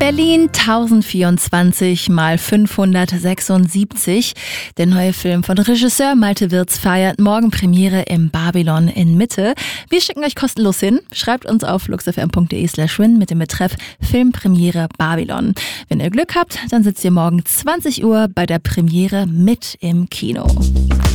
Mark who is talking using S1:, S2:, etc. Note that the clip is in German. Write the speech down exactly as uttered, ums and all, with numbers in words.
S1: Berlin tausendvierundzwanzig mal fünfhundertsechsundsiebzig. Der neue Film von Regisseur Malte Wirz feiert morgen Premiere im Babylon in Mitte. Wir schicken euch kostenlos hin. Schreibt uns auf luxfm.de slash win mit dem Betreff Filmpremiere Babylon. Wenn ihr Glück habt, dann sitzt ihr morgen zwanzig Uhr bei der Premiere mit im Kino.